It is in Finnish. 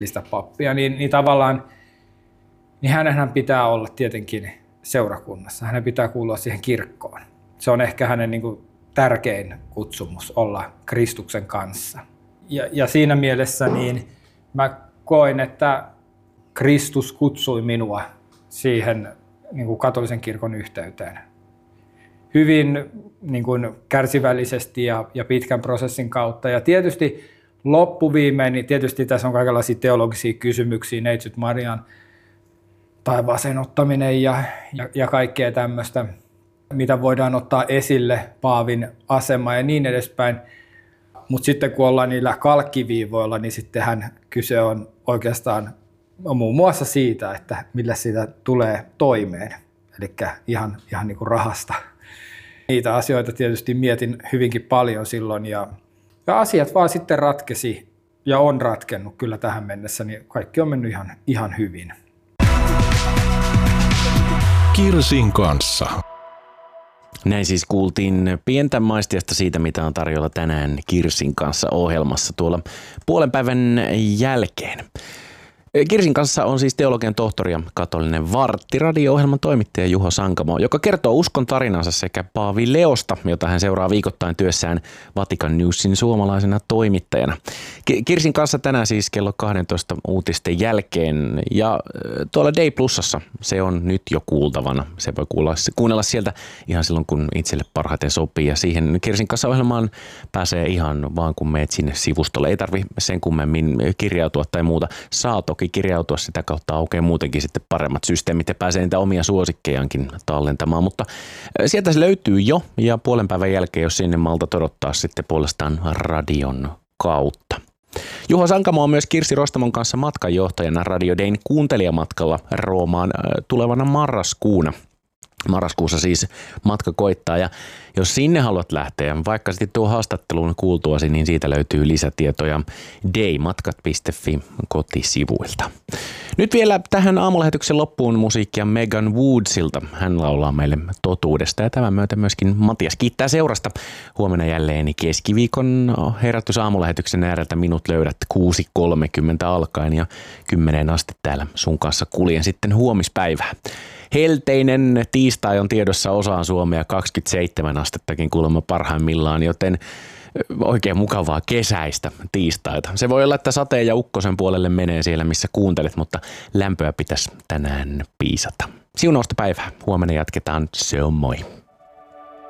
pappia, niin tavallaan niin hänenhän pitää olla tietenkin seurakunnassa. Hänen pitää kuulua siihen kirkkoon. Se on ehkä hänen niin kuin tärkein kutsumus olla Kristuksen kanssa. Ja siinä mielessä niin mä koen, että Kristus kutsui minua siihen niin kuin katolisen kirkon yhteyteen. Hyvin niin kuin kärsivällisesti ja pitkän prosessin kautta. Ja tietysti loppuviimein, niin tietysti tässä on kaikenlaisia teologisia kysymyksiä, Neitsyt Marian taivaaseen ottaminen ja kaikkea tämmöistä, mitä voidaan ottaa esille, paavin asema ja niin edespäin. Mutta sitten kun ollaan niillä kalkkiviivoilla, niin sittenhän kyse on oikeastaan muun muassa siitä, että millä siitä tulee toimeen, eli ihan niin kuin rahasta. Niitä asioita tietysti mietin hyvinkin paljon silloin ja asiat vaan sitten ratkesi ja on ratkennut kyllä tähän mennessä, niin kaikki on mennyt ihan hyvin. Kirsin kanssa. Näin siis kuultiin pientä maistiasta siitä, mitä on tarjolla tänään Kirsin kanssa ohjelmassa tuolla puolen päivän jälkeen. Kirsin kanssa on siis teologian tohtori ja katolinen vartti radio-ohjelman toimittaja Juho Sankamo, joka kertoo uskon tarinansa sekä Paavi Leosta, jota hän seuraa viikoittain työssään Vatican Newsin suomalaisena toimittajana. Kirsin kanssa tänään siis kello 12 uutisten jälkeen ja tuolla Day Plusassa se on nyt jo kuultavana. Se voi kuunnella sieltä ihan silloin, kun itselle parhaiten sopii ja siihen Kirsin kanssa ohjelmaan pääsee ihan vaan kun meet sinne sivustolle. Ei tarvi sen kummemmin kirjautua tai muuta. Saa toki kirjautua, sitä kautta aukeaa muutenkin sitten paremmat systeemit ja pääsee niitä omia suosikkejaankin tallentamaan, mutta sieltä se löytyy jo ja puolen päivän jälkeen, jos sinne malta odottaa sitten puolestaan radion kautta. Juho Sankamo on myös Kirsi Rostamon kanssa matkanjohtajana Radio Dayn kuuntelijamatkalla Roomaan tulevana marraskuuna. Marraskuussa siis matka koittaa ja jos sinne haluat lähteä, vaikka sitten tuo haastatteluun kuultuasi, niin siitä löytyy lisätietoja daymatkat.fi kotisivuilta. Nyt vielä tähän aamulähetyksen loppuun musiikkia Megan Woodsilta. Hän laulaa meille totuudesta ja tämän myötä myöskin Matias kiittää seurasta. Huomenna jälleen keskiviikon herätys aamulähetyksen ääreltä minut löydät 6.30 alkaen ja 10 asti täällä sun kanssa kuljen sitten huomispäivää. Helteinen tiistai on tiedossa osaan Suomea 27 astettakin kuulemma parhaimmillaan, joten oikein mukavaa kesäistä tiistaita. Se voi olla, että sateen ja ukkosen puolelle menee siellä, missä kuuntelet, mutta lämpöä pitäisi tänään piisata. Siunausta päivää. Huomenna jatketaan. Se on moi.